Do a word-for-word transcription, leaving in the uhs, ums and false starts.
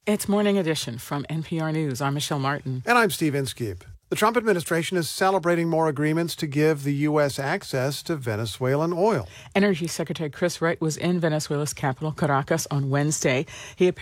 It's Morning Edition from N P R News. I'm Michelle Martin. And I'm Steve Inskeep. The Trump administration is celebrating more agreements to give the U S access to Venezuelan oil. Energy Secretary Chris Wright was in Venezuela's capital, Caracas, on Wednesday. He appeared